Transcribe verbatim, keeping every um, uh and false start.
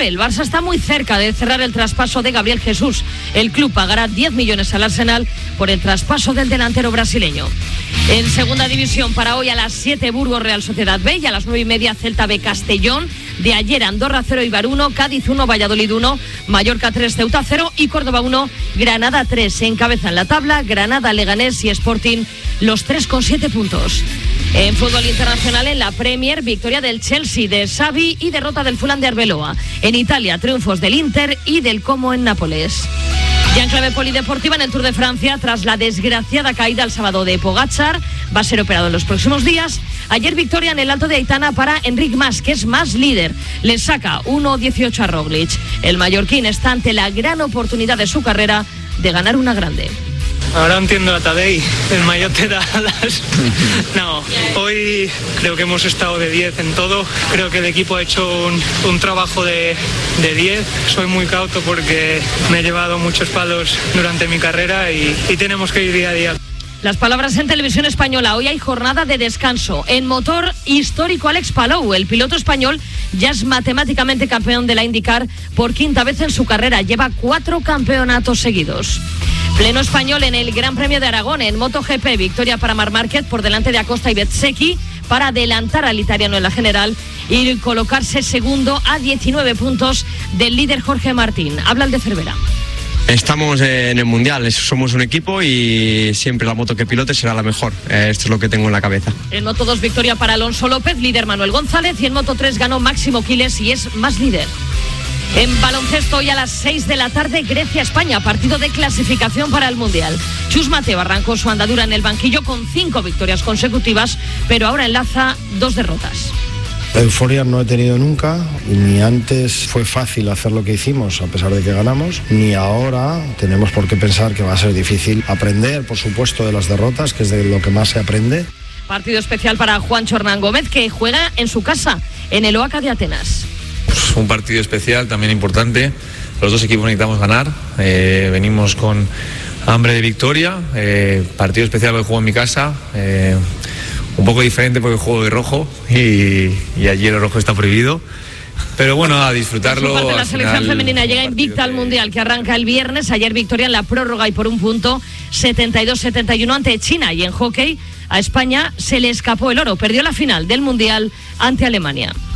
Xavi, el Barça está muy cerca de cerrar el traspaso de Gabriel Jesús. El club pagará diez millones al Arsenal por el traspaso del delantero brasileño. En segunda división, para hoy a las siete, Burgos Real Sociedad B, y a las nueve y media Celta B Castellón. De ayer, Andorra cero, Eibar uno, Cádiz uno, Valladolid uno, Mallorca tres, Ceuta cero y Córdoba uno, Granada tres. Se encabezan la tabla Granada, Leganés y Sporting, los tres con siete puntos. En fútbol internacional, en la Premier, victoria del Chelsea de Xavi y derrota del Fulham de Arbeloa. En Italia, triunfos del Inter y del Como en Nápoles. Ya en clave polideportiva, en el Tour de Francia, tras la desgraciada caída el sábado de Pogačar, va a ser operado en los próximos días. Ayer victoria en el Alto de Aitana para Enric Mas, que es más líder. Le saca uno dieciocho a Roglic. El mallorquín está ante la gran oportunidad de su carrera de ganar una grande. Ahora entiendo a Tadej, el maillot de Alas. No, hoy creo que hemos estado de diez en todo. Creo que el equipo ha hecho un, un trabajo de, de diez. Soy muy cauto porque me he llevado muchos palos durante mi carrera y, y tenemos que ir día a día. Las palabras en Televisión Española. Hoy hay jornada de descanso. En motor, histórico Alex Palou. El piloto español ya es matemáticamente campeón de la IndyCar por quinta vez en su carrera. Lleva cuatro campeonatos seguidos. Pleno español en el Gran Premio de Aragón. En MotoGP, victoria para Marc Márquez por delante de Acosta y Bezzecchi para adelantar al italiano en la general y colocarse segundo a diecinueve puntos del líder Jorge Martín. Habla el de Cervera. Estamos en el Mundial, somos un equipo y siempre la moto que pilote será la mejor. Esto es lo que tengo en la cabeza. En Moto dos, victoria para Alonso López, líder Manuel González, y en Moto tres ganó Máximo Quiles y es más líder. En baloncesto, hoy a las seis de la tarde, Grecia-España, partido de clasificación para el Mundial. Chus Mateo arrancó su andadura en el banquillo con cinco victorias consecutivas, pero ahora enlaza dos derrotas. Euforia no he tenido nunca, ni antes fue fácil hacer lo que hicimos a pesar de que ganamos, ni ahora tenemos por qué pensar que va a ser difícil aprender, por supuesto, de las derrotas, que es de lo que más se aprende. Partido especial para Juancho Hernán Gómez, que juega en su casa, en el Oaca de Atenas. Pues un partido especial, también importante. Los dos equipos necesitamos ganar, eh, venimos con hambre de victoria, eh, partido especial porque juego en mi casa. Eh, Un poco diferente porque juego de rojo y, y allí el rojo está prohibido. Pero bueno, a disfrutarlo. Por su parte, la selección final, femenina llega invicta al Mundial, que arranca el viernes. Ayer victoria en la prórroga y por un punto, setenta y dos setenta y uno ante China. Y en hockey, a España se le escapó el oro. Perdió la final del Mundial ante Alemania.